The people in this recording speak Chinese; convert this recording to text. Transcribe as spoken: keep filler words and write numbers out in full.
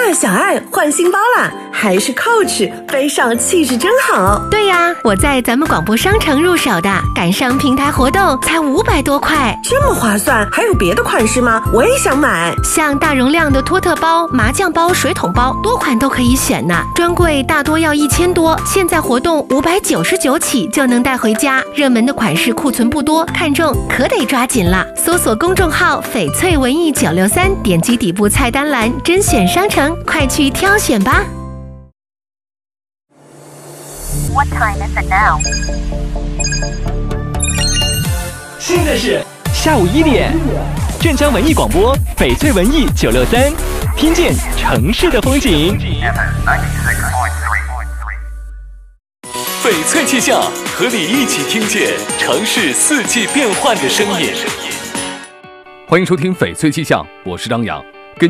小爱换新包啦，还是 Coach， 背上气质真好。 对呀，我在咱们广播商城入手的，赶上平台活动才五百多块， 这么划算。还有别的款式吗？我也想买。 像大容量的托特包、麻将包、水桶包，多款都可以选呢。专柜大多要一千多，现在活动五百九十九起就能带回家。热门的款式库存不多，看中可得抓紧了。搜索公众号翡翠文艺九六三，点击底部菜单栏甄选商城，快去挑选吧。 What time is it now? 现在是下午一点，镇江文艺广播翡翠文艺九六三，听见城市的风景。翡翠气象，和你一起听见城市四季变换的声音。欢迎收听翡翠气象，我是张扬。